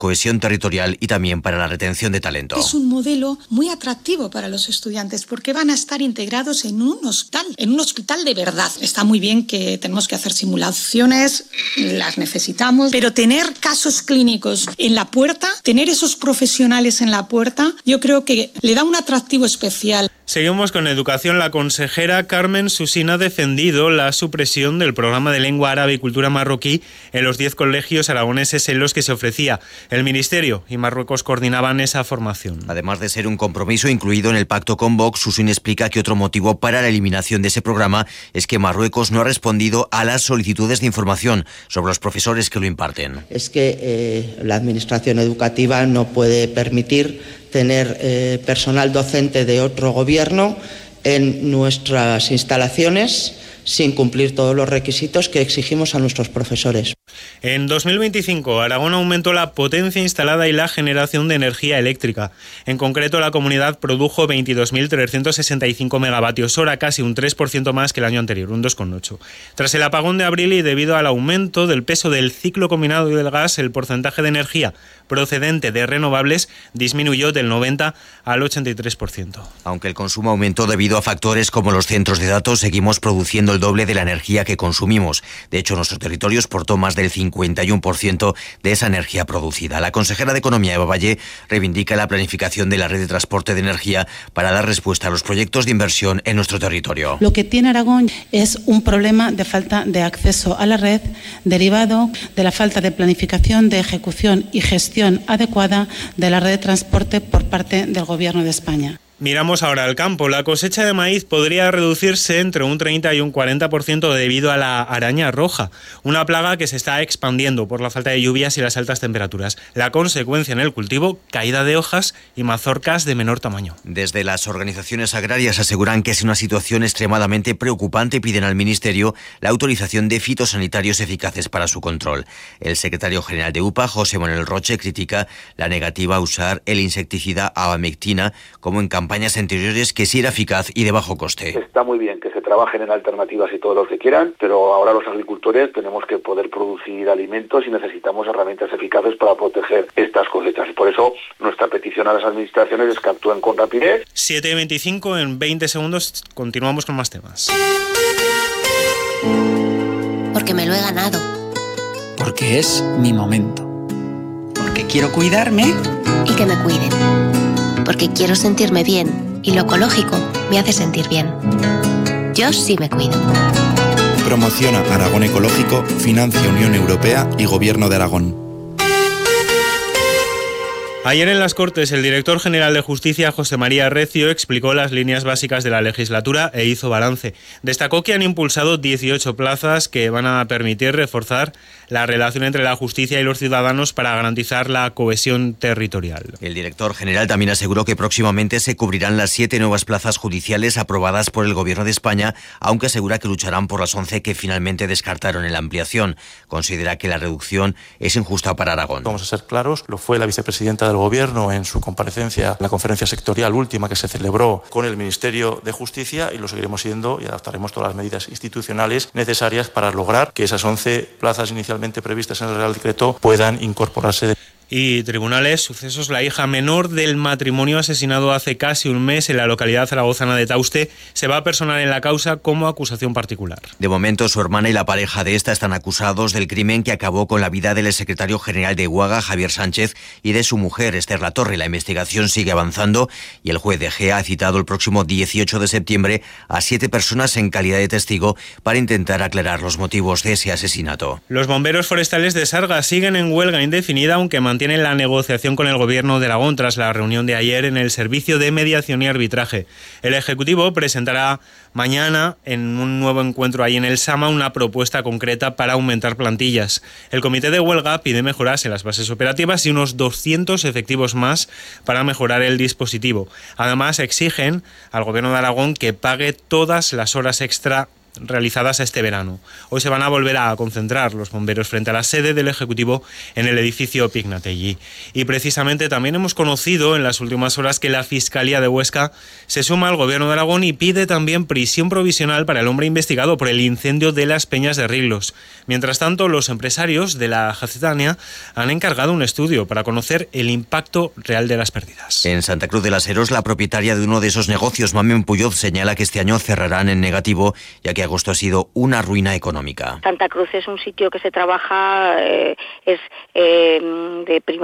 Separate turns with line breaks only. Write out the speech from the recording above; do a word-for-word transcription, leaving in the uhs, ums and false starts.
cohesión territorial y también para la retención de talento.
Es un modelo muy atractivo para los estudiantes porque van a estar integrados en un hospital, en un hospital de verdad. Está muy bien que tenemos que hacer simulaciones, las necesitamos, pero tener casos clínicos en la puerta, tener esos profesionales en la puerta, yo creo que le da un atractivo especial.
Seguimos con educación. La consejera Carmen Susín ha defendido la supresión del programa de lengua árabe y cultura marroquí en los diez colegios aragoneses en los que se ofrecía. El Ministerio y Marruecos coordinaban esa formación.
Además de ser un compromiso incluido en el pacto con Vox, Susín explica que otro motivo para la eliminación de ese programa es que Marruecos no ha respondido a las solicitudes de información sobre los profesores que lo imparten.
Es que eh, la Administración educativa no puede permitir tener eh, personal docente de otro gobierno en nuestras instalaciones sin cumplir todos los requisitos que exigimos a nuestros profesores.
En dos mil veinticinco, Aragón aumentó la potencia instalada y la generación de energía eléctrica. En concreto, la comunidad produjo veintidós mil trescientos sesenta y cinco megavatios hora, casi un tres por ciento más que el año anterior, un dos coma ocho. Tras el apagón de abril y debido al aumento del peso del ciclo combinado y del gas, el porcentaje de energía procedente de renovables disminuyó del noventa al ochenta y tres por ciento.
Aunque el consumo aumentó debido a factores como los centros de datos, seguimos produciendo el doble de la energía que consumimos. De hecho, nuestro territorio exportó más del cincuenta y uno por ciento de esa energía producida. La consejera de Economía, Eva Valle, reivindica la planificación de la red de transporte de energía para dar respuesta a los proyectos de inversión en nuestro territorio.
Lo que tiene Aragón es un problema de falta de acceso a la red derivado de la falta de planificación, de ejecución y gestión adecuada de la red de transporte por parte del Gobierno de España.
Miramos ahora al campo. La cosecha de maíz podría reducirse entre un treinta y un cuarenta por ciento debido a la araña roja, una plaga que se está expandiendo por la falta de lluvias y las altas temperaturas. La consecuencia en el cultivo, caída de hojas y mazorcas de menor tamaño.
Desde las organizaciones agrarias aseguran que es una situación extremadamente preocupante y piden al Ministerio la autorización de fitosanitarios eficaces para su control. El secretario general de U P A, José Manuel Roche, critica la negativa a usar el insecticida abamectina como en campaña campañas anteriores que sí era eficaz y de bajo coste.
Está muy bien que se trabajen en alternativas y todos los que quieran, pero ahora los agricultores tenemos que poder producir alimentos y necesitamos herramientas eficaces para proteger estas cosechas. Y por eso nuestra petición a las administraciones es que actúen con rapidez.
siete y veinticinco, en veinte segundos continuamos con más temas.
Porque me lo he ganado.
Porque es mi momento. Porque quiero cuidarme.
Y que me cuiden. Porque quiero sentirme bien y lo ecológico me hace sentir bien. Yo sí me cuido.
Promociona Aragón Ecológico, financia Unión Europea y Gobierno de Aragón.
Ayer en las Cortes, el director general de Justicia, José María Recio, explicó las líneas básicas de la legislatura e hizo balance. Destacó que han impulsado dieciocho plazas que van a permitir reforzar la relación entre la justicia y los ciudadanos para garantizar la cohesión territorial.
El director general también aseguró que próximamente se cubrirán las siete nuevas plazas judiciales aprobadas por el Gobierno de España, aunque asegura que lucharán por las once que finalmente descartaron en la ampliación. Considera que la reducción es injusta para Aragón.
Vamos a ser claros, lo fue la vicepresidenta del Gobierno en su comparecencia en la conferencia sectorial última que se celebró con el Ministerio de Justicia, y lo seguiremos siendo y adaptaremos todas las medidas institucionales necesarias para lograr que esas once plazas inicialmente previstas en el Real Decreto puedan incorporarse.
Y tribunales, sucesos. La hija menor del matrimonio asesinado hace casi un mes en la localidad zaragozana de Tauste se va a personar en la causa como acusación particular.
De momento, su hermana y la pareja de esta están acusados del crimen que acabó con la vida del secretario general de Uaga, Javier Sánchez, y de su mujer, Esther Latorre. La investigación sigue avanzando y el juez de Gea ha citado el próximo dieciocho de septiembre a siete personas en calidad de testigo para intentar aclarar los motivos de ese asesinato.
Los bomberos forestales de Sarga siguen en huelga indefinida, aunque mantienen Tienen la negociación con el Gobierno de Aragón tras la reunión de ayer en el Servicio de Mediación y Arbitraje. El Ejecutivo presentará mañana en un nuevo encuentro ahí en el Sama una propuesta concreta para aumentar plantillas. El comité de huelga pide mejoras en las bases operativas y unos doscientos efectivos más para mejorar el dispositivo. Además, exigen al Gobierno de Aragón que pague todas las horas extra realizadas este verano. Hoy se van a volver a concentrar los bomberos frente a la sede del Ejecutivo en el edificio Pignatelli. Y precisamente también hemos conocido en las últimas horas que la Fiscalía de Huesca se suma al Gobierno de Aragón y pide también prisión provisional para el hombre investigado por el incendio de las Peñas de Riglos. Mientras tanto, los empresarios de la Jacetania han encargado un estudio para conocer el impacto real de las pérdidas.
En Santa Cruz de las Heros, la propietaria de uno de esos negocios, Mamen Puyoz, señala que este año cerrarán en negativo, ya que agosto ha sido una ruina económica.
Santa Cruz es un sitio que se trabaja, eh, es eh, de prima